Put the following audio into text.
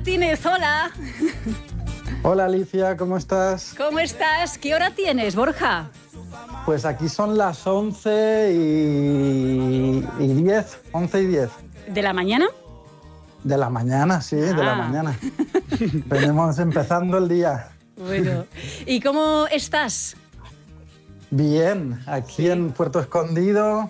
Martínez, hola. Hola Alicia, ¿cómo estás? ¿Cómo estás? ¿Qué hora tienes, Borja? Pues aquí son las 11 y 10, 11 y 10. ¿De la mañana? De la mañana, sí, de la mañana. Venimos empezando el día. Bueno, ¿y cómo estás? Bien, aquí en Puerto Escondido,